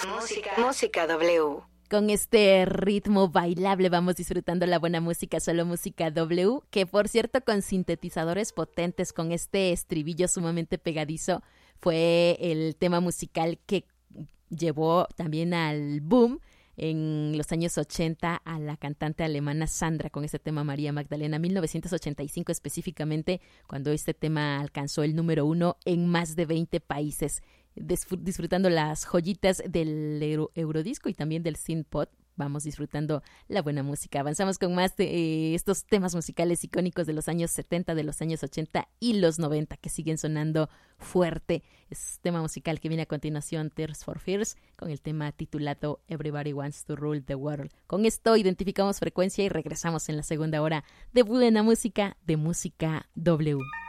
Música W. Con este ritmo bailable vamos disfrutando la buena música, solo música W, que por cierto con sintetizadores potentes, con este estribillo sumamente pegadizo, fue el tema musical que llevó también al boom en los años 80 a la cantante alemana Sandra con este tema María Magdalena, 1985 específicamente, cuando este tema alcanzó el número 1 en más de 20 países. Disfrutando las joyitas del Eurodisco y también del synth-pop, vamos disfrutando la buena música. Avanzamos con más de estos temas musicales icónicos de los años 70, de los años 80 y los 90 que siguen sonando fuerte. Es tema musical que viene a continuación, Tears for Fears, con el tema titulado Everybody Wants to Rule the World. Con esto identificamos frecuencia y regresamos en la segunda hora de buena música, de Música W.